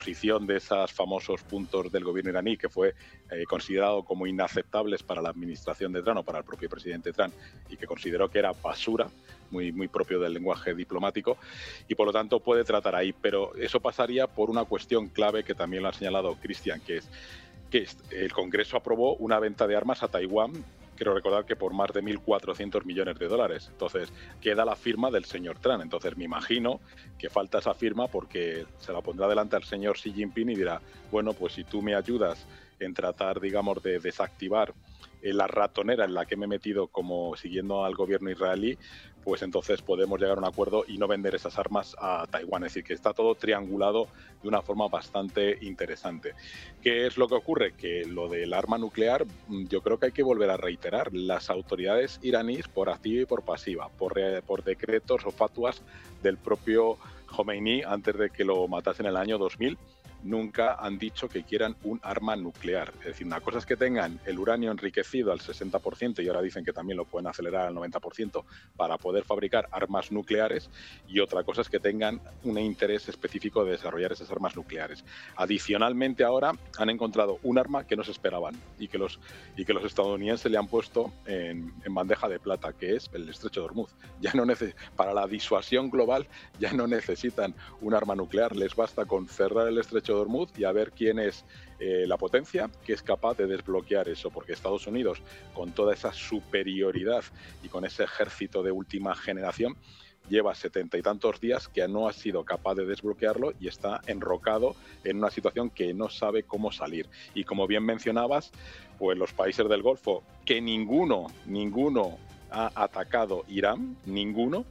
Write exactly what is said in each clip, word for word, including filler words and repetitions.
posición de esos famosos puntos del gobierno iraní, que fue eh, considerado como inaceptables para la administración de Trump o para el propio presidente Trump, y que consideró que era basura, muy, muy propio del lenguaje diplomático, y por lo tanto puede tratar ahí. Pero eso pasaría por una cuestión clave que también lo ha señalado Cristian, que es que el Congreso aprobó una venta de armas a Taiwán, quiero recordar que por más de mil cuatrocientos millones de dólares. Entonces, queda la firma del señor Trump. Entonces, me imagino que falta esa firma porque se la pondrá delante al señor Xi Jinping y dirá, bueno, pues si tú me ayudas en tratar, digamos, de desactivar la ratonera en la que me he metido como siguiendo al gobierno israelí, pues entonces podemos llegar a un acuerdo y no vender esas armas a Taiwán. Es decir, que está todo triangulado de una forma bastante interesante. ¿Qué es lo que ocurre? Que lo del arma nuclear, yo creo que hay que volver a reiterar. Las autoridades iraníes, por activa y por pasiva, por, por decretos o fatuas del propio Khomeini antes de que lo matasen en el año dos mil, nunca han dicho que quieran un arma nuclear. Es decir, una cosa es que tengan el uranio enriquecido al sesenta por ciento y ahora dicen que también lo pueden acelerar al noventa por ciento para poder fabricar armas nucleares, y otra cosa es que tengan un interés específico de desarrollar esas armas nucleares. Adicionalmente, ahora han encontrado un arma que no se esperaban y que los, y que los estadounidenses le han puesto en, en bandeja de plata, que es el estrecho de Hormuz. Ya no neces- para la disuasión global ya no necesitan un arma nuclear, les basta con cerrar el estrecho de Hormuz y a ver quién es eh, la potencia que es capaz de desbloquear eso, porque Estados Unidos, con toda esa superioridad y con ese ejército de última generación, lleva setenta y tantos días que no ha sido capaz de desbloquearlo y está enrocado en una situación que no sabe cómo salir. Y como bien mencionabas, pues los países del Golfo, que ninguno, ninguno ha atacado Irán, ninguno,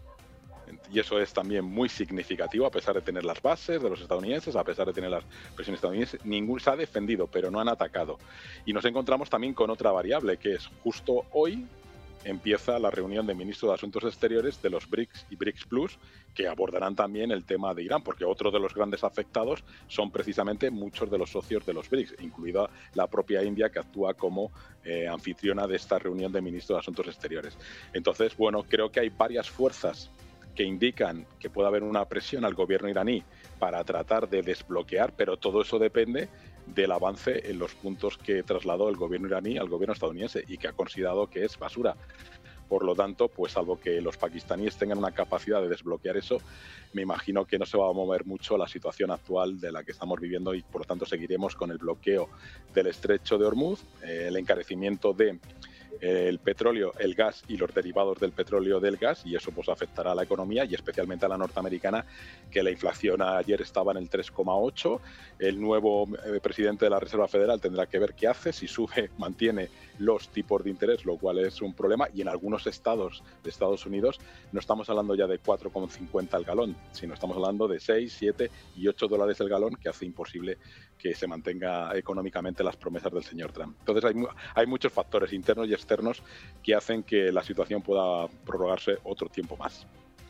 y eso es también muy significativo, a pesar de tener las bases de los estadounidenses, a pesar de tener las presiones estadounidenses, ninguno se ha defendido, pero no han atacado. Y nos encontramos también con otra variable, que es justo hoy empieza la reunión de ministros de Asuntos Exteriores de los BRICS y BRICS Plus, que abordarán también el tema de Irán, porque otro de los grandes afectados son precisamente muchos de los socios de los BRICS, incluida la propia India, que actúa como eh, anfitriona de esta reunión de ministros de Asuntos Exteriores. Entonces, bueno, creo que hay varias fuerzas que indican que puede haber una presión al gobierno iraní para tratar de desbloquear, pero todo eso depende del avance en los puntos que trasladó el gobierno iraní al gobierno estadounidense y que ha considerado que es basura. Por lo tanto, pues salvo que los pakistaníes tengan una capacidad de desbloquear eso, me imagino que no se va a mover mucho la situación actual de la que estamos viviendo y por lo tanto seguiremos con el bloqueo del estrecho de Hormuz, eh, el encarecimiento de el petróleo, el gas y los derivados del petróleo del gas, y eso pues afectará a la economía y especialmente a la norteamericana, que la inflación ayer estaba en el tres coma ocho. El nuevo eh, presidente de la Reserva Federal tendrá que ver qué hace, si sube, mantiene los tipos de interés, lo cual es un problema, y en algunos estados de Estados Unidos no estamos hablando ya de cuatro coma cincuenta el galón, sino estamos hablando de seis, siete y ocho dólares el galón, que hace imposible que se mantenga económicamente las promesas del señor Trump. Entonces hay, hay muchos factores internos y externos que hacen que la situación pueda prorrogarse otro tiempo más.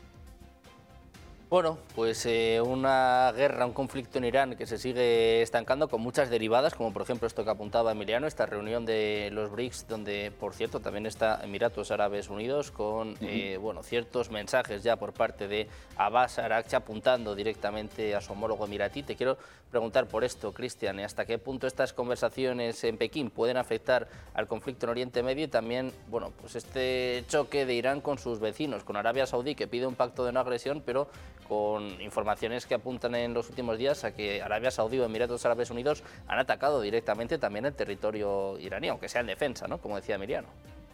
Bueno, pues eh, una guerra, un conflicto en Irán que se sigue estancando con muchas derivadas, como por ejemplo esto que apuntaba Emiliano, esta reunión de los BRICS, donde por cierto también está Emiratos Árabes Unidos, con uh-huh. eh, bueno, ciertos mensajes ya por parte de Abbas Araghchi apuntando directamente a su homólogo emiratí. Te quiero preguntar por esto, Cristian, ¿hasta qué punto estas conversaciones en Pekín pueden afectar al conflicto en Oriente Medio y también, bueno, pues este choque de Irán con sus vecinos, con Arabia Saudí, que pide un pacto de no agresión, pero con informaciones que apuntan en los últimos días a que Arabia Saudí o Emiratos Árabes Unidos han atacado directamente también el territorio iraní, aunque sea en defensa, ¿no? Como decía Emiliano.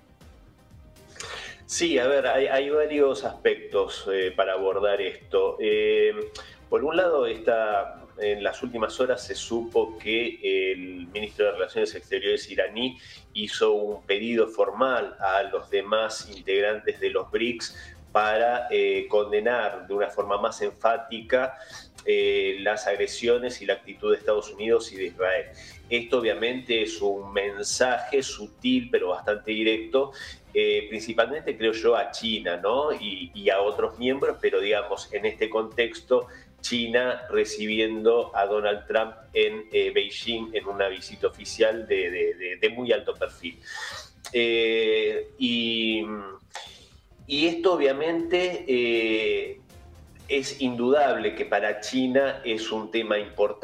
Sí, a ver, hay, hay varios aspectos eh, para abordar esto. Eh, por un lado, está, en las últimas horas se supo que el ministro de Relaciones Exteriores iraní hizo un pedido formal a los demás integrantes de los BRICS para eh, condenar de una forma más enfática eh, las agresiones y la actitud de Estados Unidos y de Israel. Esto obviamente es un mensaje sutil pero bastante directo, eh, principalmente creo yo a China, ¿no? y, y a otros miembros, pero digamos en este contexto China recibiendo a Donald Trump en eh, Beijing en una visita oficial de, de, de, de muy alto perfil. Eh, y... Y esto obviamente eh, es indudable que para China es un tema importante.